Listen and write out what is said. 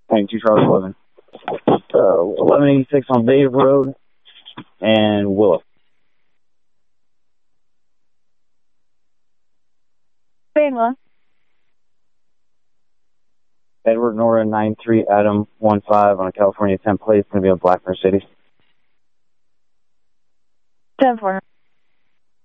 22 Charlie 11. 1186 on Dave Road and Willow. Bangla. Edward Nora 93 Adam 15 on a California 10 plate. It's going to be a black Mercedes. 10-4.